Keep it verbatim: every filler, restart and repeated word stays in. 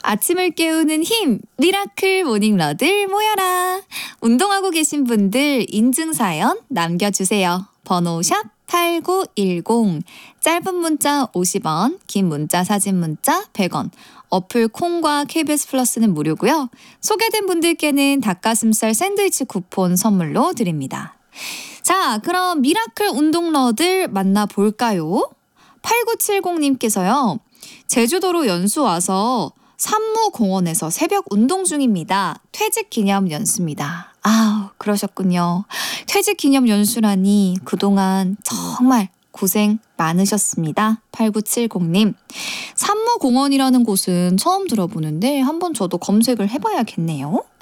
아침을 깨우는 힘, 미라클 모닝러들 모여라. 운동하고 계신 분들 인증사연 남겨주세요. 번호 샵 팔구일공, 짧은 문자 오십 원, 긴 문자 사진 문자 백 원, 어플 콩과 케이비에스 플러스는 무료고요. 소개된 분들께는 닭가슴살 샌드위치 쿠폰 선물로 드립니다. 자, 그럼 미라클 운동러들 만나볼까요? 팔구칠공님께서요. 제주도로 연수 와서 산무공원에서 새벽 운동 중입니다. 퇴직 기념 연수입니다. 아우, 그러셨군요. 퇴직 기념 연수라니 그동안 정말 고생 많으셨습니다. 팔구칠공님. 산무공원이라는 곳은 처음 들어보는데 한번 저도 검색을 해봐야겠네요.